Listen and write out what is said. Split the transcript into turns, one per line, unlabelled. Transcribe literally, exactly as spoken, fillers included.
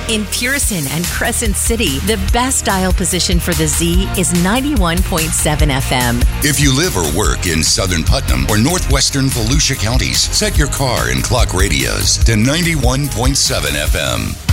In Pearson and Crescent City, the best dial position for the Z is ninety-one point seven F M.
If you live or work in Southern Putnam or northwestern Volusia counties, set your car and clock radios to ninety-one point seven F M.